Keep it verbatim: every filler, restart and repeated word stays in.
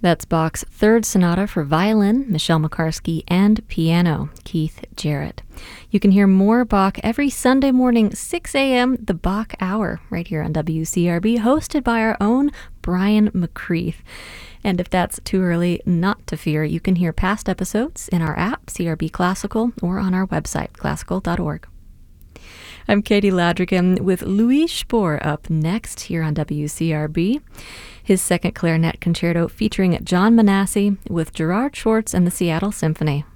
That's Bach's Third Sonata for violin, Michelle McCarsky, and piano, Keith Jarrett. You can hear more Bach every Sunday morning, six a.m., the Bach Hour, right here on W C R B, hosted by our own Brian McCreath. And if that's too early, not to fear, you can hear past episodes in our app, C R B Classical, or on our website, classical dot org. I'm Katie Ladrigan with Louis Spohr up next here on W C R B. His second clarinet concerto featuring John Manasseh with Gerard Schwartz and the Seattle Symphony.